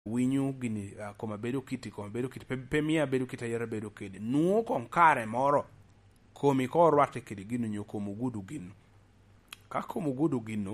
winyu gini koma bedo kiti pe mia bedo kita yera bedo kede nuo kon kare moro komi ko rwate kede gino nyoko mugudu gino kako mugudu gino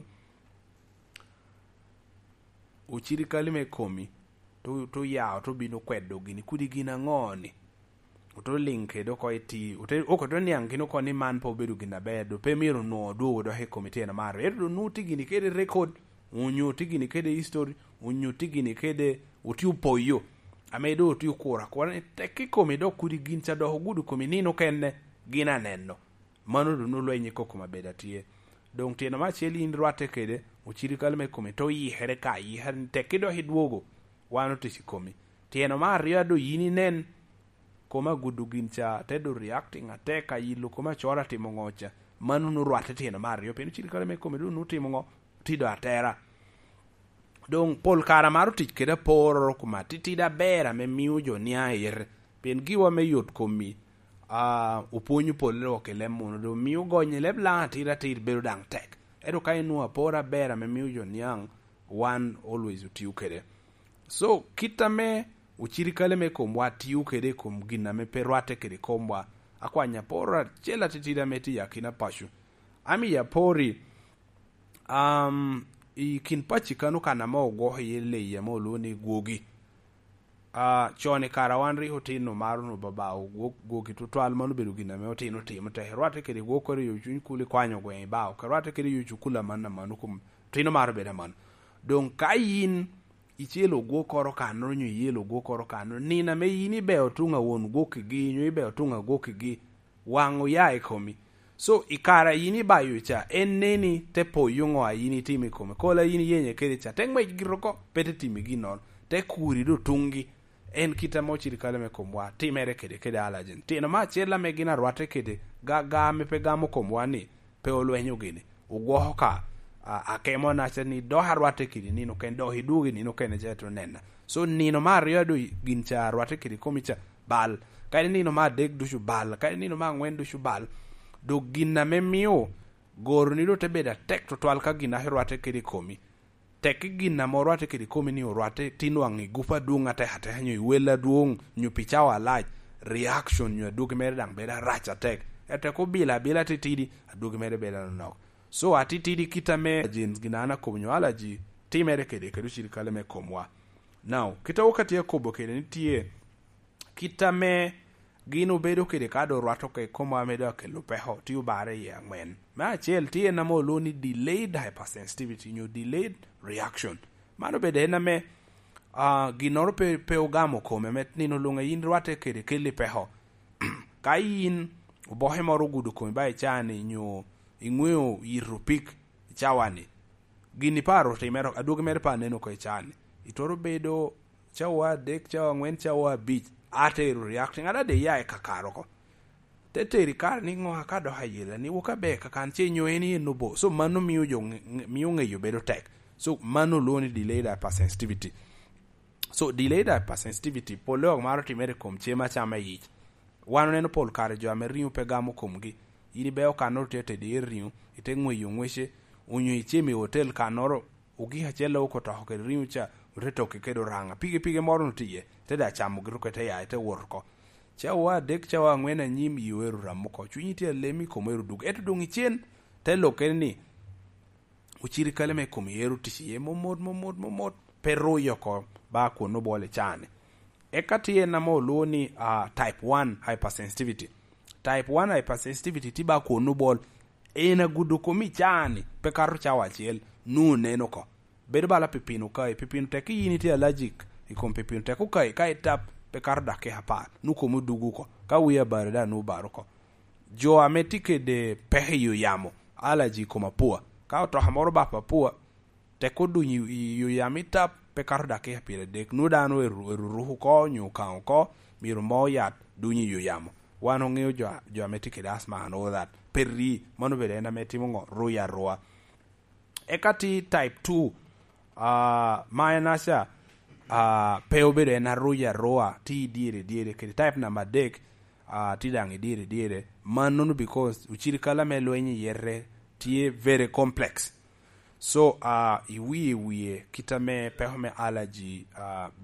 uchiri kalime komi to yao to bino kwedo gini kudi gina ngoni to link do ko iti oko to niang gino ko ni man po bedo gina bedo pe miro no do he komite na maro edo nuti gini kede record unyuti gini kede history unyuti gini kede utiu poyo amedo utiu kura kwa teki komi do kudi gincha do gudu komi nino kenne gina neno mano do no lwenye koko mabeda tie donc tiena ma cheli indrwate kede uchiri kalme komi to yi here ka yi her teki do hidwogo wano tishi komi tiena ma ria do yini nen koma gudu gincha tedo reacting ateka yilu koma chora timo ngocha mano no rwate tiena ma ria penu chiri kalme komi do no timo ngo tido atera donc pol kara maru tich kede poro kuma titida bera me miujo nia yer pen giwa me yot komi uponyu polo ke lemono do miu gonye lebla tira tir beru dang tek edo kai nuwa pora bera me miujo niang one always utiu kede so kitame uchiri kale me komwa tiu kede kom gina me perwate kede komwa akwanya pora chela titida meti yakina pashu ami ya pori I kin pachi kanu kana mo go yele ya mo lo ni gogi chone karawanri hotino maru no baba gogi to twal manu bedu gina me hotino timo te herwate kede go kore yo jun kuli kwanyo go ba karwate kede yo chukula manna manu kum tino maru beda man don kayin ichelo go koro kanu nyu yelo go koro kanu nina me yini be otunga won go kigi nyu be otunga go kigi wangu ya ekomi so ikara yini bayo cha eneni tepo yungo a yini timi kome kola yini yenye kede cha tengme giroko pete timi ginon te kuri do tungi en kita mochiri kale me komwa timere kede alajen tino ma chela me gina rwate kede ga me pegamo komwa ni pe olwenyo gini ugo ka akemo na chani do harwate kede nino kendo hidugi nino kene jeto nena so nino ma riodo gincha rwate kede komicha bal kaya nino ma deg dushu bal kaya nino ma ngwen dushu bal do gina me mio gor ni do tebeda tek to twal ka gina herwate kedi komi tek gina morwate kedi komi ni orwate tinwangi gufa dunga te hate hanyo iwela duong nyu pichawa laj reaction nyu adugi mere dang beda racha tek ete ko bila titidi adugi mere beda no so atitidi kitame jeans gina ana komnyo alaji timere kedi kedu shirikale me komwa now kita wakati ya kobo kedi nitie kitame gino bedo kede kado rwato ke koma medo ke lupeho tiu bare ye ngwen ma chel tie na mo loni delayed hypersensitivity new delayed reaction mano bede na me ginoro pe ogamo kome met nino lunga yin rwate kede ke lipeho kayin ubohe moro gudu kome bai chani nyo ingweo yirupik chawani gini paro timero aduge mere pa neno ko chani itoro bedo chawa dek chawa ngwen chawa bich ateru reacting ada de ya kakaro ko teteri kar ni ngo akado hayela ni ukabe kakan chenyo eni nubo so manu miyo ngeyo bedo tek so manu loni delayed hypersensitivity so delayed hypersensitivity polo maro timere kom chema chama yi wano neno pol kar jo ameriu pegamo komgi yini be okanor tete de riu itengwe yongweshe unyo ichemi hotel kanoro ugi hachela uko to hoke riu cha reto kedo ranga pige moro ntiye teda chamo giruko te ya te worko chawa dek chawa ngwena nyim yiweru ramoko chunyi te lemi komeru dug eto dungi chen te lokeni uchiri kaleme komeru tishi momod pero yoko ba ko no bole chane ekati na mo loni type 1 hypersensitivity type 1 hypersensitivity tiba ko no bol ena gudu komi chane pe karu chawa chiel nu neno ko bedo bala pipino teki yini te allergic ikom pipino teku kai tap pe karda ke hapa nuko mudugu ko ka wiya barda no baruko jo ametike de pehiyo yamo allergy koma pua ka to hamoro ba pua teku du yu yamita pe karda ke hapire dek no dano ruhu ko nyu kan ko miru moya dunyi yu yamo wano ngeo jo ametike de asthma and all that perri mano bele na metimo roya roa ekati type 2 mayanasha peo bede na ruya roa ti dire ke type number dek ti dangi dire manunu because uchiri kala melwenyi yerre ti very complex so iwie kitame pehome allergy